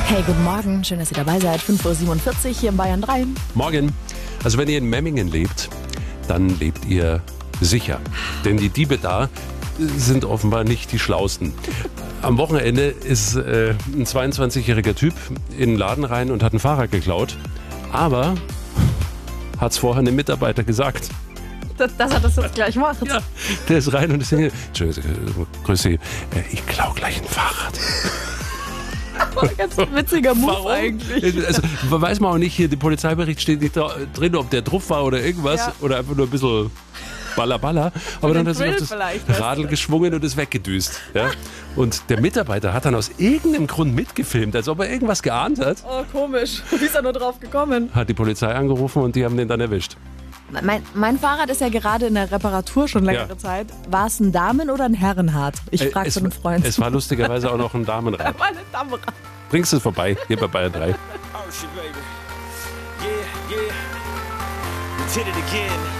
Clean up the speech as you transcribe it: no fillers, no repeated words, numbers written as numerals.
Hey, guten Morgen. Schön, dass ihr dabei seid. 5.47 Uhr hier in Bayern 3. Morgen. Also wenn ihr in Memmingen lebt, dann lebt ihr sicher. Denn die Diebe da sind offenbar nicht die Schlausten. Am Wochenende ist ein 22-jähriger Typ in den Laden rein und hat ein Fahrrad geklaut. Aber hat es vorher einem Mitarbeiter gesagt. Dass er das jetzt gleich macht. Ja, der ist rein und ist Entschuldigung, grüß Sie, ich klau gleich ein Fahrrad. Ganz witziger Move Warum? eigentlich. Also, weiß man auch nicht, hier, der Polizeibericht steht nicht drin, ob der drauf war oder irgendwas. Ja. Oder einfach nur ein bisschen Balla. Aber dann hat er sich Thrill auf vielleicht, das Radl geschwungen und ist weggedüst. Ja? Und der Mitarbeiter hat dann aus irgendeinem Grund mitgefilmt, als ob er irgendwas geahnt hat. Oh, komisch. Wie ist er nur drauf gekommen? Hat die Polizei angerufen und die haben den dann erwischt. Mein Fahrrad ist ja gerade in der Reparatur schon längere Zeit. War es ein Damen- oder ein Herrenrad? Ich frage so einen Freund. Es war lustigerweise auch noch ein Damenrad. War eine Damenrad. Bringst du es vorbei, hier bei Bayern 3. Oh shit, baby. Yeah, we did it again.